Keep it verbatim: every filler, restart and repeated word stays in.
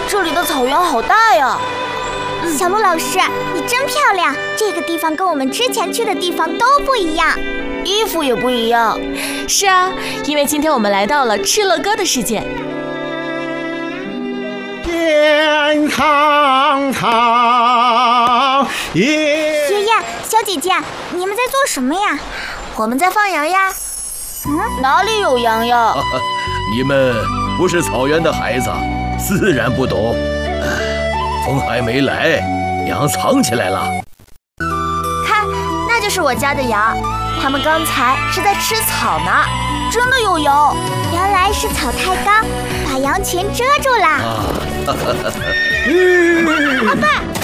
这里的草原好大呀！ 嗯、小鹿老师，你真漂亮！这个地方跟我们之前去的地方都不一样， 衣服也不一样。 是啊，因为今天我们来到了敕勒歌的世界。 天堂堂， 爷爷、小姐姐，你们在做什么呀？ 我们在放羊呀。嗯，哪里有羊呀？ 你们不是草原的孩子，自然不懂。风还没来，羊藏起来了。 看，那就是我家的羊，它们刚才是在吃草呢。真的有羊， 原来是草太高，把羊群遮住了。 啊， 阿爸。